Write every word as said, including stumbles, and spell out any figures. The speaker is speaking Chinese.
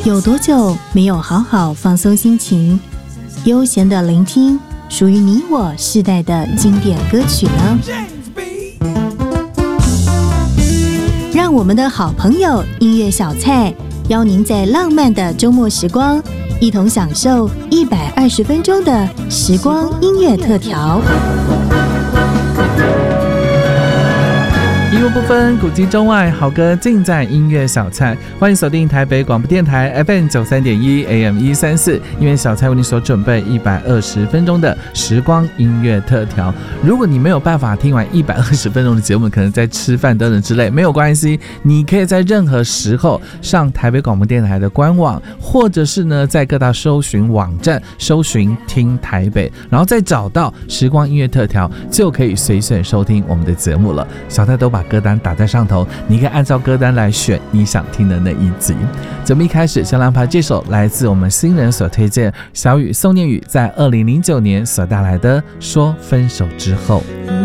有多久没有好好放松心情，悠闲的聆听属于你我世代的经典歌曲呢？让我们的好朋友音乐小菜邀您在浪漫的周末时光，一同享受一百二十分钟的时光音乐特调。 音乐不分古今中外，好歌尽在音乐小菜。欢迎锁定台北广播电台 F M 九三点一 A M 一三四，音乐小菜为你所准备一百二十分钟的时光音乐特调。如果你没有办法听完一百二十分钟的节目，可能在吃饭等等之类，没有关系，你可以在任何时候上台北广播电台的官网，或者是呢在各大搜寻网站搜寻听台北，然后再找到时光音乐特调，就可以随选收听我们的节目了。小菜都把歌单打在上头，你可以按照歌单来选你想听的那一集。节目一开始先来排这首来自我们新人所推荐小雨宋念宇在二零零九年所带来的《说分手之后》。